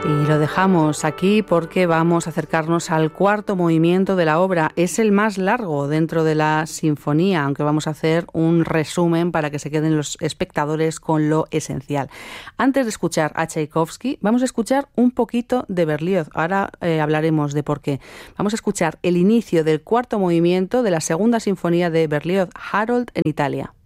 Y lo dejamos aquí porque vamos a acercarnos al cuarto movimiento de la obra. Es el más largo dentro de la sinfonía, aunque vamos a hacer un resumen para que se queden los espectadores con lo esencial. Antes de escuchar a Tchaikovsky, vamos a escuchar un poquito de Berlioz. Ahora hablaremos de por qué. Vamos a escuchar el inicio del cuarto movimiento de la segunda sinfonía de Berlioz, Harold en Italia.